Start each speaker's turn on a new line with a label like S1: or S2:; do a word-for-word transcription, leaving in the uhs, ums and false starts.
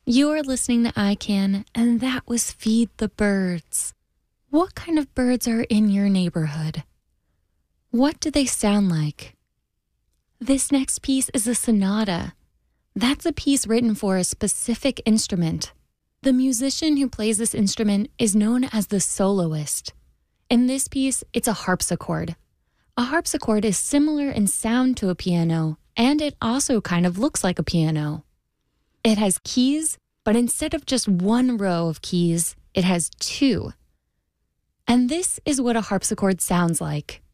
S1: You're listening to I Can, and that was Feed the Birds. What kind of birds are in your neighborhood? What do they sound like? This next piece is a sonata. That's a piece written for a specific instrument. The musician who plays this instrument is known as the soloist. In this piece, it's a harpsichord. A harpsichord is similar in sound to a piano, and it also kind of looks like a piano. It has keys, but instead of just one row of keys, it has two. And this is what a harpsichord sounds like.